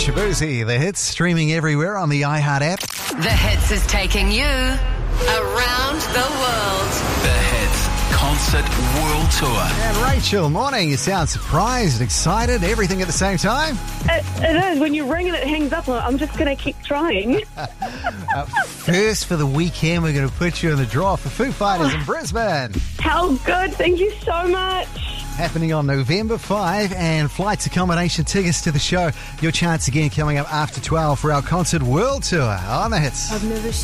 Shabuzi, the hits streaming everywhere on the iHeart app. The Hits is taking you around the world. The Hits Concert World Tour. And Rachel, morning. You sound surprised, excited, everything at the same time? It is. When you ring and it hangs up, I'm just going to keep trying. First for the weekend, we're going to put you in the draw for Foo Fighters in Brisbane. How good. Thank you so much. Happening on November 5, and flights, accommodation, tickets to the show. Your chance again coming up after 12 for our Concert World Tour on the Hits. I've never